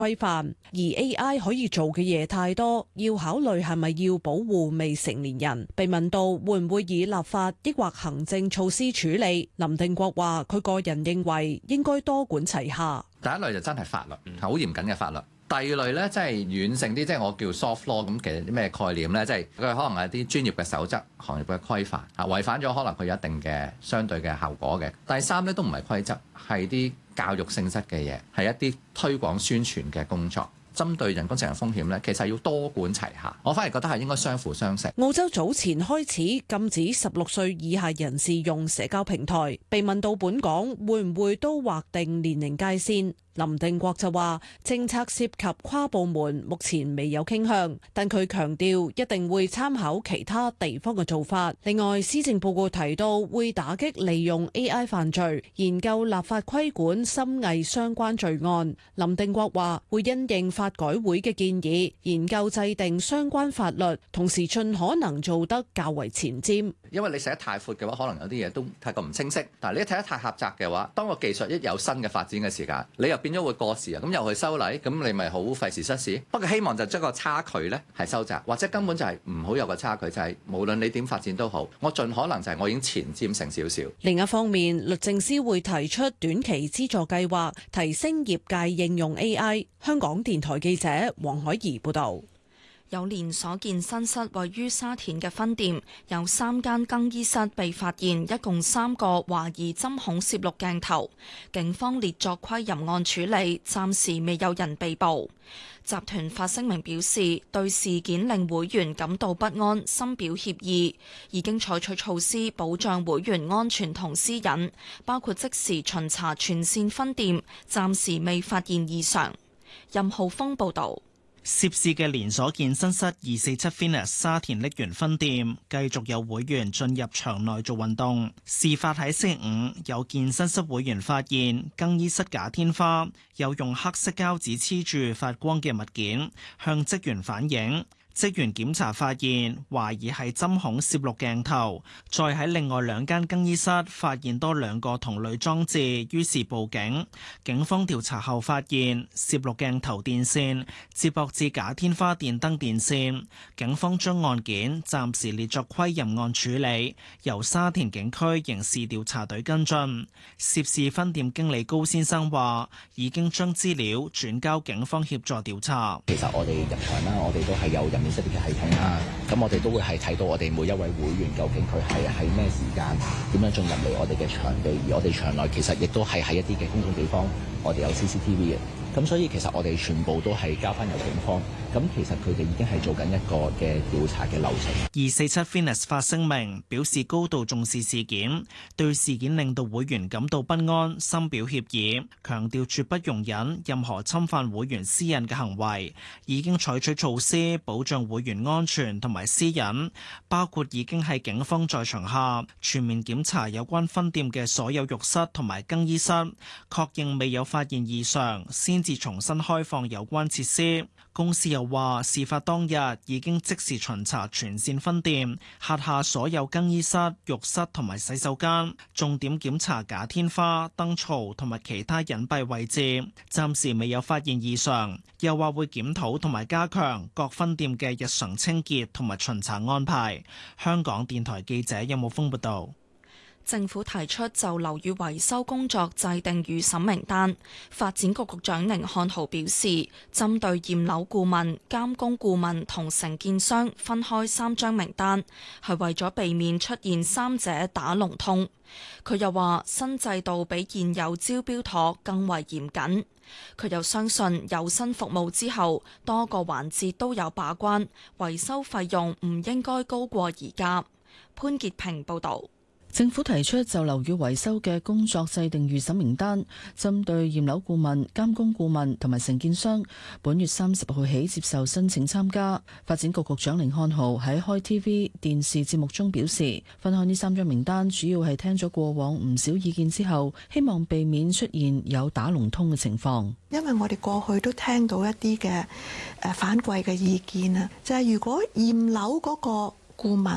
規範，而 AI 可以做嘅嘢太多，要考慮係咪要保護未成年人。被問到會唔會以立法抑或行政措施處理，林定國話：佢個人認為應該多管齊下。 第一類就真係法律，係好嚴謹嘅法律。第二類咧，即係軟性啲，即係我叫 soft law。咁其實啲咩概念咧？即係佢可能係啲專業嘅守則、行業嘅規範啊，違反咗可能佢有一定嘅相對嘅效果嘅。第三咧都唔係規則，係啲教育性質嘅嘢，係一啲推廣宣傳嘅工作。針對人工智能風險咧，其實要多管齊下。我反而覺得係應該相輔相成。 澳洲早前開始禁止16歲以下人士用社交平台，被問到本港會唔會都劃定年齡界線，林定國就話政策涉及跨部門，目前未有傾向，但佢強調一定會參考其他地方嘅做法。另外，施政報告提到會打擊利用 AI 犯罪，研究立法規管深偽相關罪案。林定國話會因應法改會嘅建議，研究制定相關法律，同時盡可能做得較為前瞻。 因為你寫得太闊嘅話，可能有啲嘢都太過唔清晰。但係你一睇得太狹窄嘅話，當個技術一有新嘅發展嘅時間，你又變咗會過時啊！咁又去修例，咁你咪好費時失事。不過希望就將個差距呢係收窄，或者根本就係唔好有個差距，就係無論你點發展都好，我盡可能就係我已經前瞻成少少。 另一方面，律政司會提出短期資助計劃，提升業界應用 AI。香港電台記者黃海怡報導。 有連鎖健身室位於沙田嘅分店，有3間更衣室被發現一共3個懷疑針孔攝錄鏡頭，警方列作窺淫案處理，暫時未有人被捕。集團發聲明表示，對事件令會員感到不安，深表歉意，已經採取措施保障會員安全同私隱，包括即時巡查全線分店，暫時未發現異常。任浩峰報導。 涉事嘅連鎖健身室247 Fitness 沙田瀝源分店繼續有會員進入場內做運動。事發喺星期五，有健身室會員發現更衣室假天花有用黑色膠紙黐住發光嘅物件，向職員反映。職員檢查發現，懷疑係針孔攝錄鏡頭，再喺另外2間更衣室發現多2個同類裝置，於是報警。警方調查後發現，攝錄鏡頭電線接駁至假天花電燈電線。警方將案件暫時列作窺淫案處理，由沙田警區刑事調查隊跟進。涉事分店經理高先生話，已經將資料轉交警方協助調查。 其實我哋入場啦，我哋都係有人面識別嘅系統啦，咁我哋都會係睇到我哋每一位會員究竟佢係喺咩時間點樣進入嚟我哋嘅場地，而我哋場內其實亦都係喺一啲嘅公眾地方，我哋有 CCTV 嘅，咁所以其實我哋全部都係交翻由警方，咁其實佢哋已經係做緊一個嘅調查嘅流程。 247 Fitness 發聲明表示高度重視事件，對事件令到會員感到不安，深表歉意，強調絕不容忍任何侵犯會員私隱嘅行為，已經採取措施保障會員安全同埋私隱，包括已經喺警方在場下全面檢查有關分店嘅所有浴室同埋更衣室，確認未有發現異常，先至重新開放有關設施。公司又話，事發當日已經即時巡查全線分店轄下所有更衣室、浴室同埋洗手間，重點檢查假天花、燈槽同埋其他隱蔽位置，暫時未有發現異常。又話會檢討同埋加強各分店嘅日常清潔同埋巡查安排。香港電台記者任武峰報道。 政府提出就樓宇維修工作制定預審名單。發展局局長寧漢豪表示，針對驗樓顧問、監工顧問同承建商分開3張名單，係為咗避免出現3者打龍通。佢又話，新制度比現有招標妥更為嚴謹。佢又相信有新服務之後，多個環節都有把關，維修費用唔應該高過而家。潘潔平報導。 政府提出就樓宇維修嘅工作制定預審名單，針對驗樓顧問、監工顧問同埋承建商，本月30號起接受申請參加。發展局局長甯漢豪喺開 TV 電視節目中表示，分開呢3張名單主要係聽咗過往唔少意見之後，希望避免出現有打龍通嘅情況。 因為我哋過去都聽到一啲嘅反饋嘅意見啊，就係如果驗樓嗰個顧問佢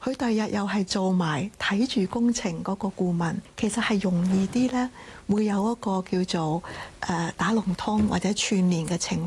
佢第日又係做埋睇住工程嗰個顧問，其實係容易啲呢，會有一個叫做打龍通或者串連嘅情